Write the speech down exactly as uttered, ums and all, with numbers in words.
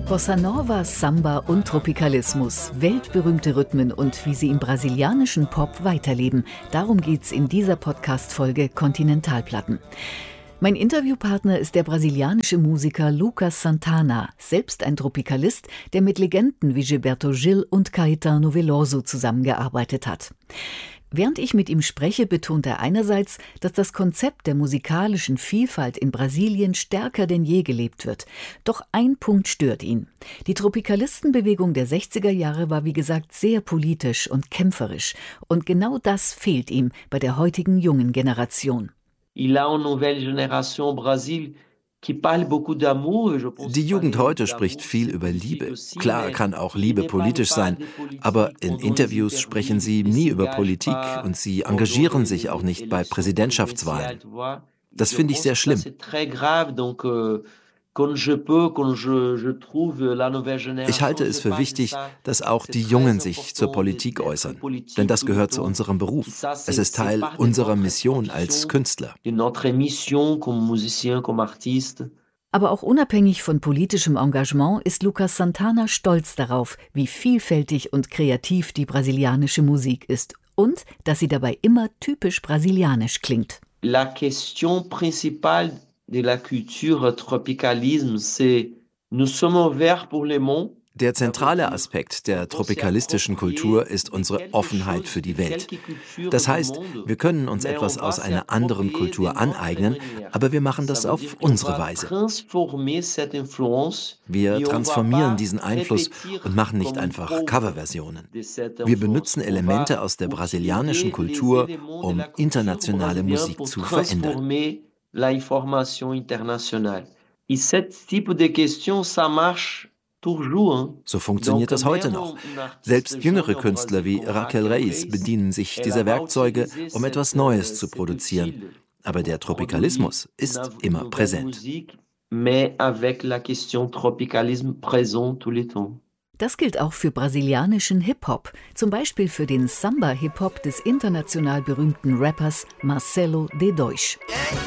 Bossa Nova, Samba und Tropikalismus, weltberühmte Rhythmen und wie sie im brasilianischen Pop weiterleben. Darum geht's in dieser Podcast-Folge Kontinentalplatten. Mein Interviewpartner ist der brasilianische Musiker Lucas Santana, selbst ein Tropikalist, der mit Legenden wie Gilberto Gil und Caetano Veloso zusammengearbeitet hat. Während ich mit ihm spreche, betont er einerseits, dass das Konzept der musikalischen Vielfalt in Brasilien stärker denn je gelebt wird. Doch ein Punkt stört ihn. Die Tropikalistenbewegung der sechziger Jahre war wie gesagt sehr politisch und kämpferisch. Und genau das fehlt ihm bei der heutigen jungen Generation. Il a une nouvelle génération Brasil. Die Jugend heute spricht viel über Liebe. Klar kann auch Liebe politisch sein, aber in Interviews sprechen sie nie über Politik und sie engagieren sich auch nicht bei Präsidentschaftswahlen. Das finde ich sehr schlimm. Ich halte es für wichtig, dass auch die Jungen sich zur Politik äußern, denn das gehört zu unserem Beruf. Es ist Teil unserer Mission als Künstler. Aber auch unabhängig von politischem Engagement ist Lucas Santana stolz darauf, wie vielfältig und kreativ die brasilianische Musik ist und dass sie dabei immer typisch brasilianisch klingt. La question principale de la culture tropicalisme, c'est nous sommes ouverts pour le monde. Der zentrale Aspekt der tropikalistischen Kultur ist unsere Offenheit für die Welt. Das heißt, wir können uns etwas aus einer anderen Kultur aneignen, aber wir machen das auf unsere Weise. Wir transformieren diesen Einfluss und machen nicht einfach Coverversionen. Wir benutzen Elemente aus der brasilianischen Kultur, um internationale Musik zu verändern. La information internationale. Et ce type de question, ça marche. So funktioniert das heute noch. Selbst jüngere Künstler wie Raquel Reis bedienen sich dieser Werkzeuge, um etwas Neues zu produzieren. Aber der Tropikalismus ist immer präsent. Das gilt auch für brasilianischen Hip-Hop, zum Beispiel für den Samba-Hip-Hop des international berühmten Rappers Marcelo D dois.